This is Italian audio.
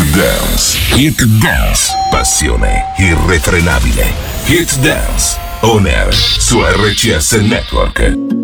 Dance, Hit Dance, passione irrefrenabile. Hit Dance, on air su RCS Network.